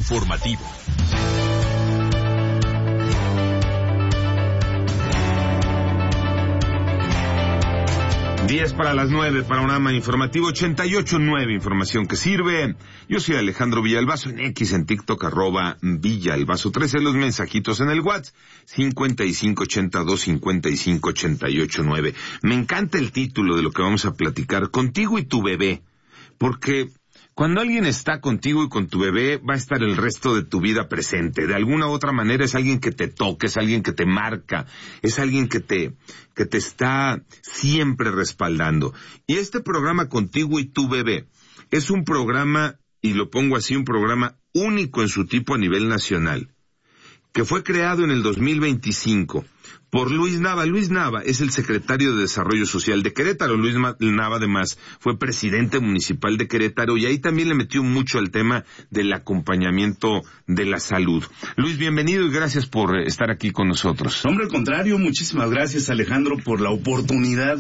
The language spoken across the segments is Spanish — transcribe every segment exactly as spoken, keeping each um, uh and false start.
informativo. Diez para las nueve, panorama informativo ochenta y ocho nueve, información que sirve. Yo soy Alejandro Villalbazo, en X, en TikTok, arroba Villalbazo trece, los mensajitos en el WhatsApp, cincuenta y cinco ochenta y dos cincuenta y cinco ochenta y ocho nueve. Me encanta el título de lo que vamos a platicar, Contigo y tu bebé, porque cuando alguien está contigo y con tu bebé, va a estar el resto de tu vida presente. De alguna u otra manera es alguien que te toca, es alguien que te marca, es alguien que te, que te está siempre respaldando. Y este programa Contigo y tu bebé es un programa, y lo pongo así, un programa único en su tipo a nivel nacional, que fue creado en el dos mil veinticinco por Luis Nava. Luis Nava es el secretario de Desarrollo Social de Querétaro. Luis Nava, además, fue presidente municipal de Querétaro y ahí también le metió mucho al tema del acompañamiento de la salud. Luis, bienvenido y gracias por estar aquí con nosotros. Hombre, al contrario, muchísimas gracias, Alejandro, por la oportunidad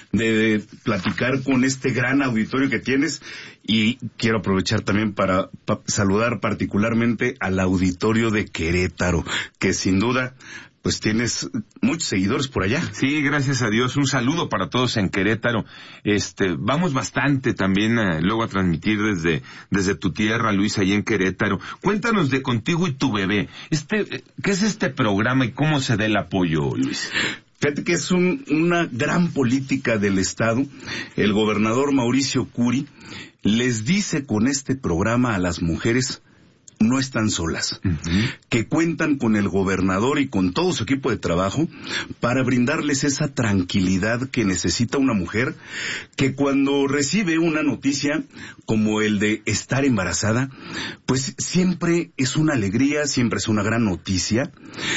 de platicar con este gran auditorio que tienes. Y quiero aprovechar también para pa- saludar particularmente al auditorio de Querétaro, que sin duda pues tienes muchos seguidores por allá. Sí, gracias a Dios. Un saludo para todos en Querétaro. Este, vamos bastante también a, luego a transmitir desde, desde tu tierra, Luis, ahí en Querétaro. Cuéntanos de Contigo y tu bebé. Este, ¿qué es este programa y cómo se da el apoyo, Luis? Fíjate que es un, una gran política del Estado. El gobernador Mauricio Curi les dice con este programa a las mujeres: no están solas, uh-huh. que cuentan con el gobernador y con todo su equipo de trabajo para brindarles esa tranquilidad que necesita una mujer, que cuando recibe una noticia como el de estar embarazada, pues siempre es una alegría, siempre es una gran noticia.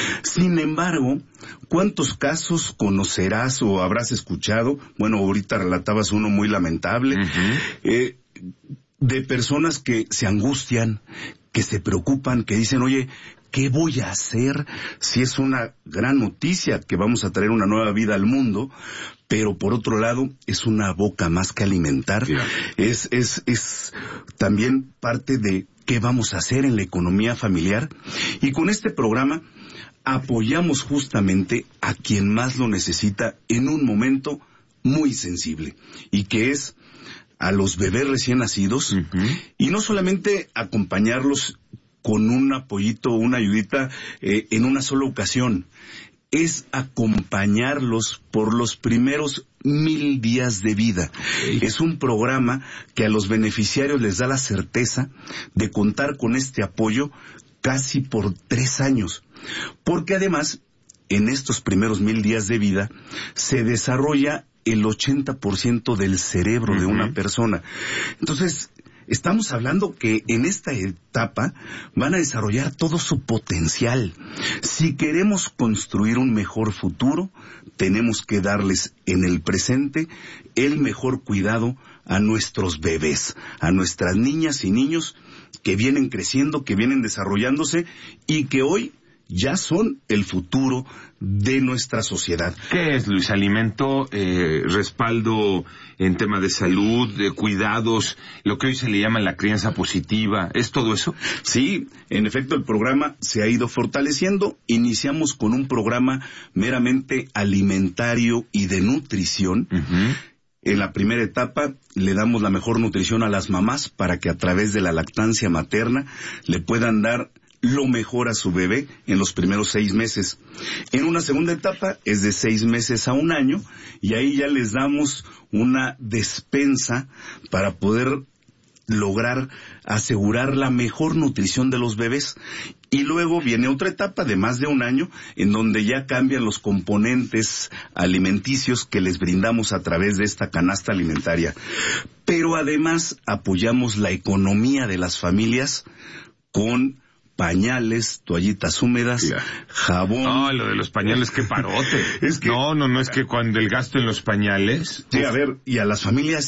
Sin embargo, ¿cuántos casos conocerás o habrás escuchado? Bueno, ahorita relatabas uno muy lamentable, uh-huh. eh, de personas que se angustian, que se preocupan, que dicen, oye, ¿qué voy a hacer si es una gran noticia que vamos a traer una nueva vida al mundo? Pero por otro lado, es una boca más que alimentar. Yeah. Es, es, es también parte de qué vamos a hacer en la economía familiar. Y con este programa apoyamos justamente a quien más lo necesita en un momento muy sensible, y que es a los bebés recién nacidos, uh-huh. y no solamente acompañarlos con un apoyito, una ayudita eh, en una sola ocasión, es acompañarlos por los primeros mil días de vida. Okay. Es un programa que a los beneficiarios les da la certeza de contar con este apoyo casi por tres años, porque además en estos primeros mil días de vida se desarrolla el ochenta por ciento del cerebro uh-huh. de una persona. Entonces, estamos hablando que en esta etapa van a desarrollar todo su potencial. Si queremos construir un mejor futuro, tenemos que darles en el presente el mejor cuidado a nuestros bebés, a nuestras niñas y niños que vienen creciendo, que vienen desarrollándose y que hoy ya son el futuro de nuestra sociedad. ¿Qué es, Luis? Alimento, eh, respaldo en tema de salud, de cuidados, lo que hoy se le llama la crianza positiva, ¿es todo eso? Sí, en efecto el programa se ha ido fortaleciendo. Iniciamos con un programa meramente alimentario y de nutrición. Uh-huh. En la primera etapa le damos la mejor nutrición a las mamás para que a través de la lactancia materna le puedan dar lo mejor a su bebé en los primeros seis meses. En una segunda etapa es de seis meses a un año y ahí ya les damos una despensa para poder lograr asegurar la mejor nutrición de los bebés. Y luego viene otra etapa de más de un año en donde ya cambian los componentes alimenticios que les brindamos a través de esta canasta alimentaria. Pero además apoyamos la economía de las familias con pañales, toallitas húmedas, yeah. jabón. No, lo de los pañales, qué parote. Es que, no, no, no, es que cuando el gasto en los pañales... Sí, a ver, y a las familias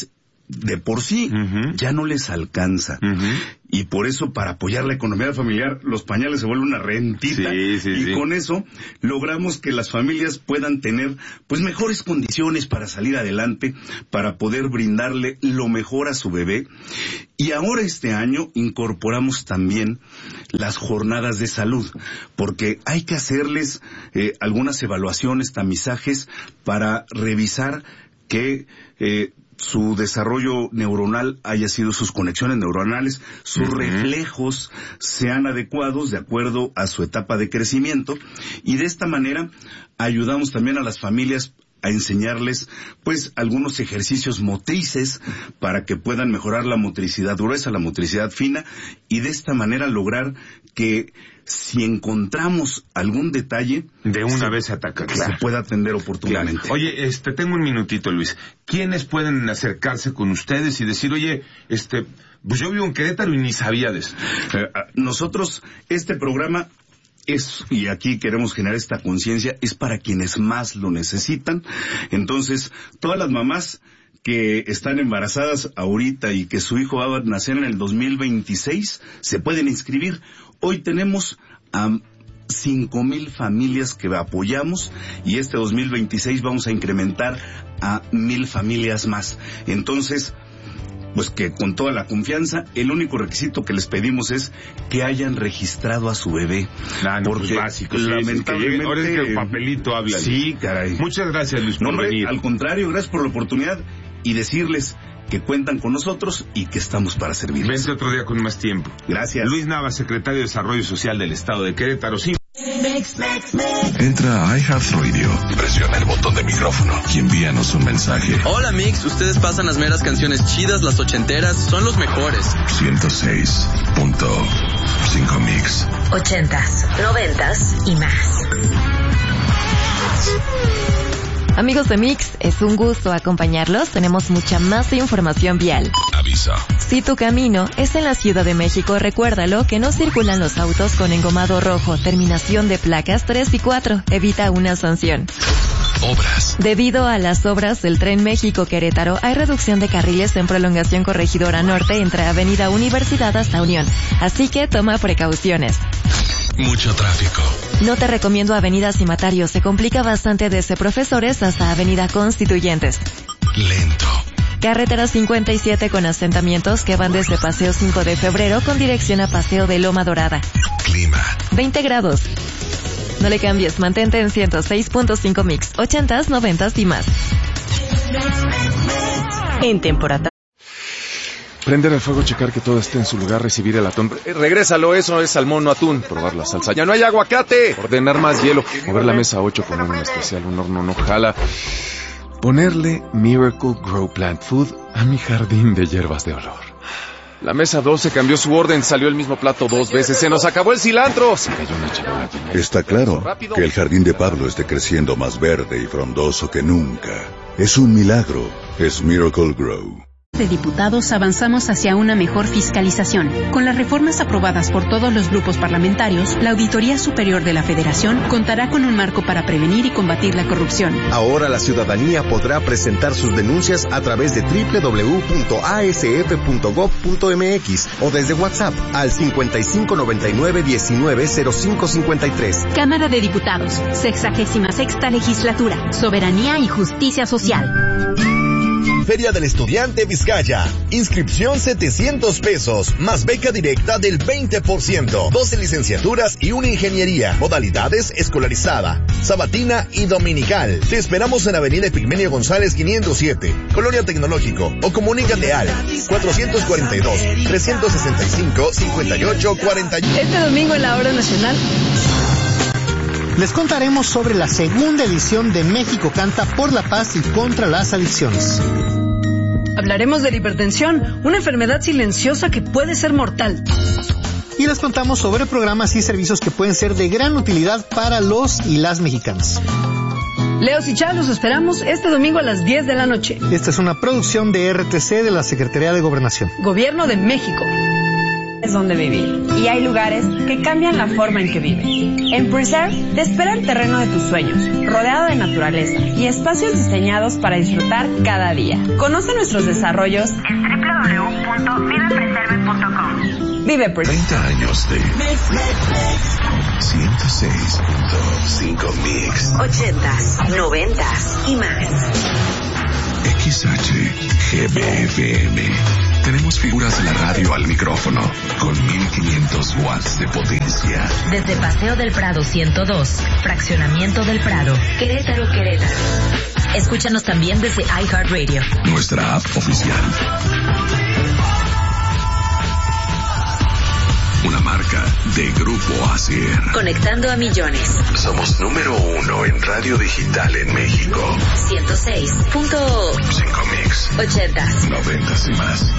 de por sí uh-huh. ya no les alcanza. Uh-huh. Y por eso, para apoyar la economía familiar, los pañales se vuelven una rentita. Sí, sí, y sí. con eso logramos que las familias puedan tener pues mejores condiciones para salir adelante, para poder brindarle lo mejor a su bebé. Y ahora este año incorporamos también las jornadas de salud, porque hay que hacerles eh, algunas evaluaciones, tamizajes, para revisar que eh, su desarrollo neuronal haya sido, sus conexiones neuronales, sus uh-huh. reflejos sean adecuados de acuerdo a su etapa de crecimiento, y de esta manera ayudamos también a las familias a enseñarles pues algunos ejercicios motrices para que puedan mejorar la motricidad gruesa, la motricidad fina, y de esta manera lograr que si encontramos algún detalle, de una se, vez atacar, que claro. se pueda atender oportunamente. Claro. Oye, este, tengo un minutito, Luis. ¿Quiénes pueden acercarse con ustedes y decir, oye, este, pues yo vivo en Querétaro y ni sabía de eso? Eh, nosotros, este programa es, y aquí queremos generar esta conciencia, es para quienes más lo necesitan. Entonces, todas las mamás que están embarazadas ahorita y que su hijo va a nacer en el dos mil veintiséis, se pueden inscribir. Hoy tenemos a um, cinco mil familias que apoyamos, y este dos mil veintiséis vamos a incrementar a mil familias más. Entonces, pues que con toda la confianza, el único requisito que les pedimos es que hayan registrado a su bebé. Ah, no, porque pues básico, sí, lamentablemente... Sí, ahora es que el papelito habla. Sí, caray. Muchas gracias, Luis, por no, venir. Al contrario, gracias por la oportunidad, y decirles que cuentan con nosotros y que estamos para servirles. Vente otro día con más tiempo. Gracias. Luis Nava, secretario de Desarrollo Social del Estado de Querétaro. Sí. Entra a iHeartRadio, presiona el botón de micrófono y envíanos un mensaje. Hola Mix, ustedes pasan las meras canciones chidas, las ochenteras, son los mejores. ciento seis punto cinco Mix. Ochentas, noventas y más. Amigos de Mix, es un gusto acompañarlos. Tenemos mucha más información vial. Aviso. Si tu camino es en la Ciudad de México, recuérdalo que no circulan los autos con engomado rojo, terminación de placas tres y cuatro. Evita una sanción. Obras. Debido a las obras del Tren México-Querétaro, hay reducción de carriles en prolongación Corregidora Norte entre Avenida Universidad hasta Unión. Así que toma precauciones. Mucho tráfico. No te recomiendo Avenida Cimatario, se complica bastante desde Profesores hasta Avenida Constituyentes. Lento. Carretera cincuenta y siete con asentamientos que van desde Paseo cinco de febrero con dirección a Paseo de Loma Dorada. Clima. veinte grados. No le cambies, mantente en ciento seis punto cinco Mix, ochentas, noventas y más. En temporada. Prender el fuego, checar que todo esté en su lugar, recibir el atún. Eh, regrésalo, eso es salmón, no atún. Probar la salsa. ¡Ya no hay aguacate! Ordenar más hielo. Mover la mesa ocho, poner un especial, un horno no jala. Ponerle Miracle Grow Plant Food a mi jardín de hierbas de olor. La mesa doce cambió su orden, salió el mismo plato dos veces. ¡Se nos acabó el cilantro! Se cayó una charola llena. Está claro que el jardín de Pablo esté creciendo más verde y frondoso que nunca. Es un milagro. Es Miracle Grow. De diputados avanzamos hacia una mejor fiscalización. Con las reformas aprobadas por todos los grupos parlamentarios, la Auditoría Superior de la Federación contará con un marco para prevenir y combatir la corrupción. Ahora la ciudadanía podrá presentar sus denuncias a través de doble u doble u doble u punto a s f punto gob punto m x o desde WhatsApp al cincuenta y cinco noventa y nueve diecinueve cero cinco cincuenta y tres. Cámara de Diputados, sexagésima sexta Legislatura, Soberanía y Justicia Social. Feria del Estudiante Vizcaya. Inscripción setecientos pesos, más beca directa del veinte por ciento. doce licenciaturas y una ingeniería. Modalidades escolarizada, sabatina y dominical. Te esperamos en Avenida Epigmenio González quinientos siete, Colonia Tecnológico, o comunícate al cuatrocientos cuarenta y dos, trescientos sesenta y cinco, cincuenta y ocho cuarenta y uno. Este domingo en la Hora Nacional les contaremos sobre la segunda edición de México Canta por la Paz y contra las Adicciones. Hablaremos de la hipertensión, una enfermedad silenciosa que puede ser mortal. Y les contamos sobre programas y servicios que pueden ser de gran utilidad para los y las mexicanas. Leos y Chá, los esperamos este domingo a las diez de la noche. Esta es una producción de R T C de la Secretaría de Gobernación. Gobierno de México. es donde vivir y hay lugares que cambian la forma en que vives. En Preserve te espera el terreno de tus sueños, rodeado de naturaleza y espacios diseñados para disfrutar cada día. Conoce nuestros desarrollos en doble u doble u doble u punto vive preserve punto com. Vive Preserve. treinta años de ciento seis punto cinco Mix. ochentas, noventas y más. X H G B F M. Tenemos figuras de la radio al micrófono con mil quinientos watts de potencia. Desde Paseo del Prado ciento dos, Fraccionamiento del Prado, Querétaro, Querétaro. Escúchanos también desde iHeartRadio. Nuestra app oficial. Una marca de Grupo Asier. Conectando a millones. Somos número uno en radio digital en México. ciento seis punto cinco Mix. ochentas. Noventas y más.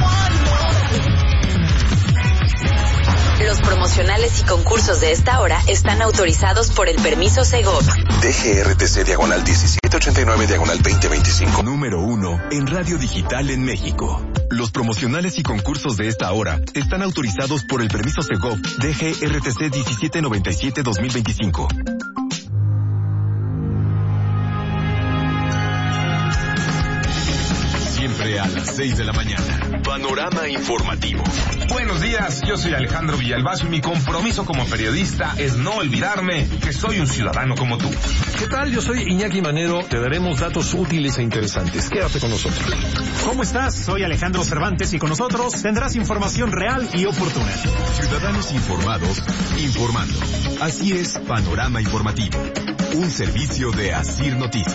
Los promocionales y concursos de esta hora están autorizados por el permiso Segov. D G R T C diagonal diecisiete ochenta y nueve diagonal veinte veinticinco. Número uno en radio digital en México. Los promocionales y concursos de esta hora están autorizados por el permiso Segov D G R T C diecisiete noventa y siete dos mil veinticinco. Siempre a las seis de la mañana. Panorama informativo. Buenos días, yo soy Alejandro Villalbazo y mi compromiso como periodista es no olvidarme que soy un ciudadano como tú. ¿Qué tal? Yo soy Iñaki Manero. Te daremos datos útiles e interesantes. Quédate con nosotros. ¿Cómo estás? Soy Alejandro Cervantes y con nosotros tendrás información real y oportuna. Ciudadanos informados, informando. Así es, Panorama Informativo. Un servicio de Asir Noticias.